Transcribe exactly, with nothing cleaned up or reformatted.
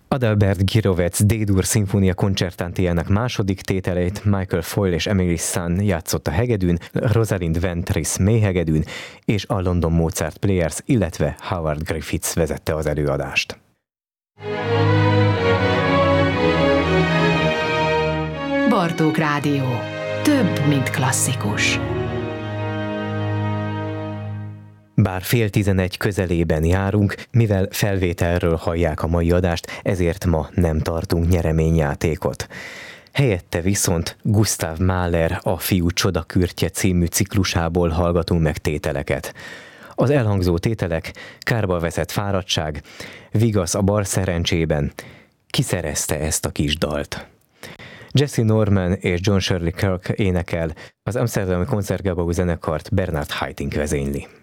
Adalbert Gyirovec D-dur szimfónia koncertantiának második tételeit Michael Foyle és Emily Sun játszott a hegedűn, Rosalind Ventris mélyhegedűn, és a London Mozart Players, illetve Howard Griffiths vezette az előadást. Bartók Rádió. Több, mint klasszikus. Bár fél tizenegy közelében járunk, mivel felvételről hallják a mai adást, ezért ma nem tartunk nyereményjátékot. Helyette viszont Gustav Mahler A fiú csodakürtje című ciklusából hallgatunk meg tételeket. Az elhangzó tételek: Kárba veszett fáradtság, Vigasz a bal szerencsében. Ki szerezte ezt a kis dalt? Jesse Norman és John Shirley Kirk énekel, az Amsterdami Concertgebouw zenekart Bernard Haitink vezényli.